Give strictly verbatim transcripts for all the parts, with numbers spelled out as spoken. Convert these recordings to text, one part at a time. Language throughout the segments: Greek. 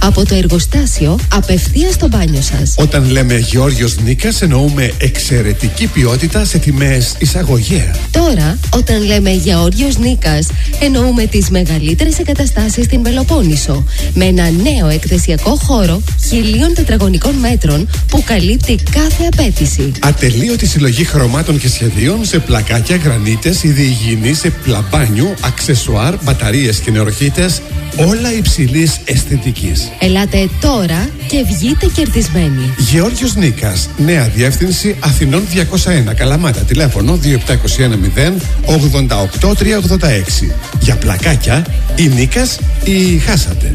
Από το εργοστάσιο απευθείας στο μπάνιο σας. Όταν λέμε Γεώργιος Νίκας, εννοούμε εξαιρετική ποιότητα σε τιμές εισαγωγέα. Τώρα, όταν λέμε Γεώργιος Νίκας, εννοούμε τις μεγαλύτερες εγκαταστάσεις στην Πελοπόννησο. Με ένα νέο εκθεσιακό χώρο χιλίων τετραγωνικών μέτρων που καλύπτει κάθε απέτηση. Ατελείωτη συλλογή χρωμάτων και σχεδίων σε πλακάκια, γρανίτες, είδη υγιεινή, σε πλαμπάνιου, αξεσουάρ, μπαταρίες και νεροχύτες. Όλα υψηλής αισθητικής. Ελάτε τώρα και βγείτε κερδισμένοι. Γεώργιος Νίκας, νέα διεύθυνση Αθηνών διακόσια ένα, Καλαμάτα, τηλέφωνο δύο επτά δύο ένα μηδέν ογδόντα οκτώ τριακόσια ογδόντα έξι. Για πλακάκια, ή Νίκας ή χάσατε.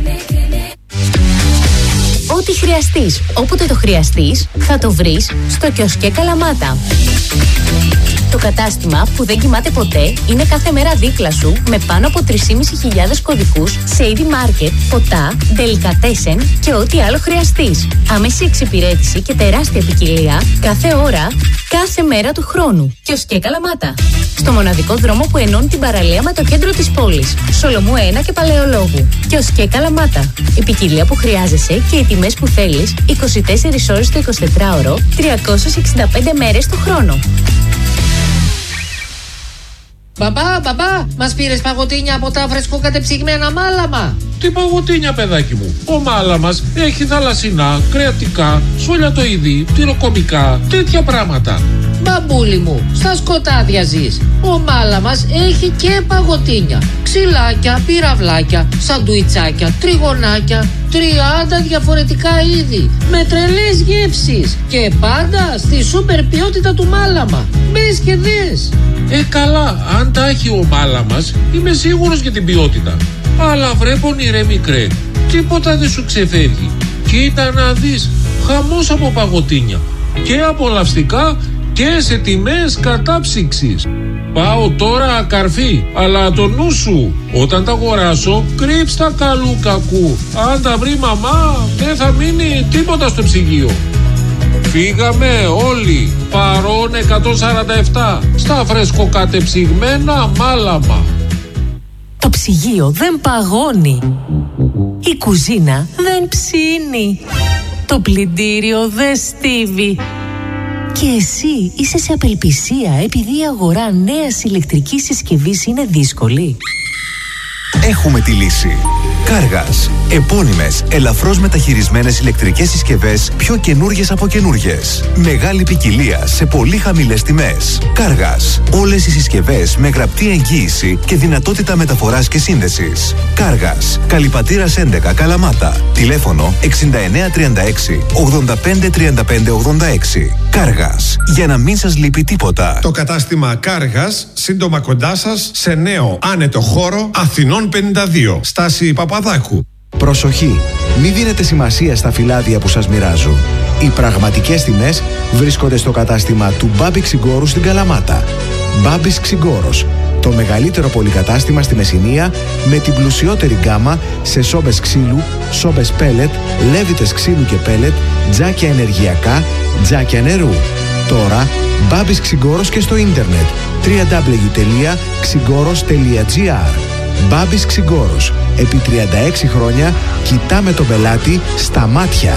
Ό,τι χρειαστείς, όποτε το χρειαστείς, θα το βρεις στο Κιοσκέ Καλαμάτα. Το κατάστημα που δεν κοιμάται ποτέ είναι κάθε μέρα δίπλα σου με πάνω από τρεις χιλιάδες πεντακόσιους κωδικούς σε είδη μάρκετ, ποτά, ντελικατέσεν και ό,τι άλλο χρειαστείς. Άμεση εξυπηρέτηση και τεράστια ποικιλία κάθε ώρα, κάθε μέρα του χρόνου. Κιοσκέ Καλαμάτα. Στο μοναδικό δρόμο που ενώνει την παραλία με το κέντρο της πόλης. Σολομού ένα και Παλαιολόγου. Κιοσκέ Καλαμάτα. Η ποικιλία που χρειάζεσαι και οι τιμές που θέλεις είκοσι τέσσερις ώρες το εικοσιτετράωρο, τριακόσιες εξήντα πέντε μέρες το χρόνο. Μπαμπά, μπαμπά, μας πήρες παγωτίνια από τα φρεσκοκατεψυγμένα Μάλαμα. Τι παγωτίνια, παιδάκι μου? Ο Μάλαμας έχει θαλασσινά, κρεατικά, σολιατοειδή, τυροκομικά, τέτοια πράγματα. Μπαμπούλη μου, στα σκοτάδια ζεις. Ο Μάλαμας έχει και παγωτίνια, ξυλάκια, πυραυλάκια, σαντουιτσάκια, τριγωνάκια, τριάντα διαφορετικά είδη, με τρελές γεύσεις και πάντα στη σούπερ ποιότητα του Μάλαμα. Μπες και δες. Ε, καλά, αν τα έχει ο Μάλαμας, είμαι σίγουρος για την ποιότητα. Αλλά βρε πονηρέ μικρέ, τίποτα δεν σου ξεφεύγει. Κοίτα να δεις, χαμός από παγωτίνια. Και απολαυστικά και σε τιμές κατάψυξης. Πάω τώρα καρφί, αλλά το νου σου, όταν τα αγοράσω, κρύψ' τα καλού κακού. Αν τα βρει μαμά, δεν θα μείνει τίποτα στο ψυγείο. Φύγαμε όλοι, παρών εκατόν σαράντα επτά, στα φρεσκοκατεψυγμένα Μάλαμα. Το ψυγείο δεν παγώνει. Η κουζίνα δεν ψήνει. Το πλυντήριο δεν στίβει. Και εσύ είσαι σε απελπισία επειδή η αγορά νέας ηλεκτρικής συσκευής είναι δύσκολη. Έχουμε τη λύση. Κάργας. Επώνυμες, ελαφρώς μεταχειρισμένες ηλεκτρικές συσκευές, πιο καινούργιες από καινούργιες. Μεγάλη ποικιλία σε πολύ χαμηλές τιμές. Κάργας. Όλες οι συσκευές με γραπτή εγγύηση και δυνατότητα μεταφοράς και σύνδεσης. Κάργας. Καλυπατήρας έντεκα, Καλαμάτα. Τηλέφωνο εξήντα εννέα τριάντα έξι ογδόντα πέντε τριάντα πέντε ογδόντα έξι. Κάργας. Για να μην σας λείπει τίποτα. Το κατάστημα Κάργας, σύντομα κοντά σας, σε νέο άνετο χώρο Αθηνών πενήντα δύο. Στάση Παπαδάκου. Προσοχή! Μην δίνετε σημασία στα φυλάδια που σας μοιράζουν. Οι πραγματικές τιμές βρίσκονται στο κατάστημα του Μπάμπη Ξυγκόρου στην Καλαμάτα. Μπάμπης Ξυγκόρος. Το μεγαλύτερο πολυκατάστημα στη Μεσσηνία με την πλουσιότερη γκάμα σε σόμπες ξύλου, σόμπες πέλετ, λέβητες ξύλου και πέλετ, τζάκια ενεργειακά, τζάκια νερού. Τώρα, Μπάμπης Ξυγκόρος και στο ίντερνετ double-u double-u double-u τελεία ξυγκόρος τελεία τζι άρ. Μπάμπης Ξυγκόρος. Επί τριάντα έξι χρόνια κοιτάμε τον πελάτη στα μάτια.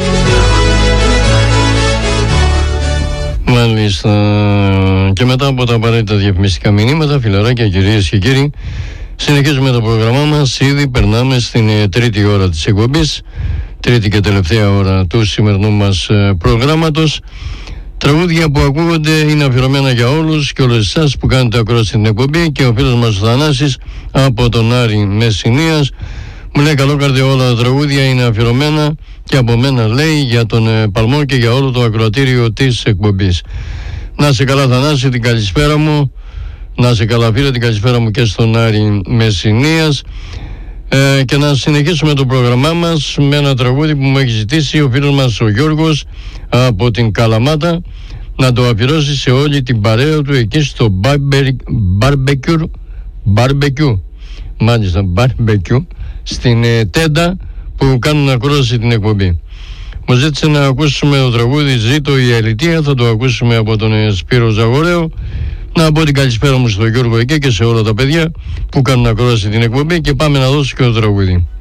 Μάλιστα. Και μετά από τα απαραίτητα διαφημιστικά μηνύματα, φιλαράκια, κυρίες και κύριοι, συνεχίζουμε το πρόγραμμά μας. Ήδη περνάμε στην ε, τρίτη ώρα της εκπομπής, τρίτη και τελευταία ώρα του σημερινού μας ε, προγράμματος. Τραγούδια που ακούγονται είναι αφιερωμένα για όλους και όλες εσάς που κάνετε ακρόαση στην εκπομπή, και ο φίλος μας ο Θανάσης από τον Άρη Μεσσηνίας μου λέει: καλό καρδιά, όλα τα τραγούδια είναι αφιερωμένα και από μένα, λέει, για τον ε, Παλμό και για όλο το ακροατήριο της εκπομπής. Να είσαι καλά, Θανάση, την καλησπέρα μου. Να είσαι καλά, φίλε, την καλησπέρα μου και στον Άρη Μεσσηνίας. Ε, και να συνεχίσουμε το πρόγραμμά μας με ένα τραγούδι που μου έχει ζητήσει ο φίλος μας ο Γιώργος από την Καλαμάτα, να το αφιερώσει σε όλη την παρέα του εκεί στο μπαρμπεκιού, μπαρμπεκιού, μάλιστα μπαρμπεκιού, στην ε, τέντα που κάνουν ακρόαση την εκπομπή. Μου ζήτησε να ακούσουμε το τραγούδι «Ζήτω η Αλητεία», θα το ακούσουμε από τον ε, Σπύρο Ζαγοραίο. Να πω την καλησπέρα μου στον Γιώργο εκεί και σε όλα τα παιδιά που κάνουν ακρόαση την εκπομπή, και πάμε να δώσω και το τραγούδι.